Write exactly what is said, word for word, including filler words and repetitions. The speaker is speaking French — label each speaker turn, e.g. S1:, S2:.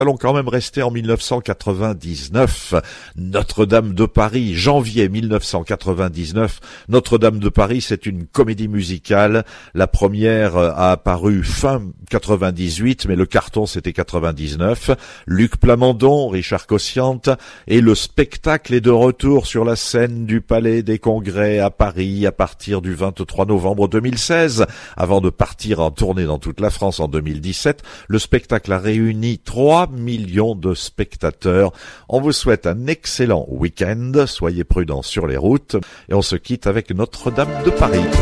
S1: Allons quand même rester en mille neuf cent quatre-vingt-dix-neuf. Notre-Dame de Paris, janvier mille neuf cent quatre-vingt-dix-neuf. Notre-Dame de Paris, c'est une comédie musicale. La première a apparu fin quatre-vingt-dix-huit, mais le carton c'était quatre-vingt-dix-neuf. Luc Plamondon, Richard Cossiante, et le spectacle est de retour sur la scène du Palais des Congrès à Paris à partir du vingt-trois novembre deux mille seize. Avant de partir en tournée dans toute la France en deux mille dix-sept, le spectacle a réuni trois millions de spectateurs. On vous souhaite un excellent week-end, soyez prudents sur les routes et on se quitte avec Notre-Dame de Paris.